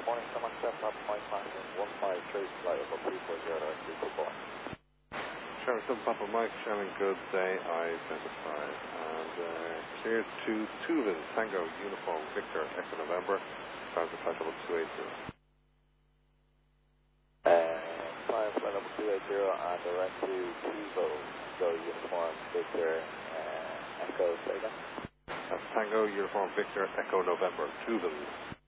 Good morning, someone set up Mike Martin, 153, flight over 340, 324. Sherman 7 Papa Mike, Shannon, good day, identified. And cleared to Tuvin, Tango, Uniform, Victor, Echo November, time to flight level 280. Time flight level 280 and direct to Kivo, Go Uniform, Victor, Echo, say again. That's Tango, Uniform, Victor, Echo November, Tuvin.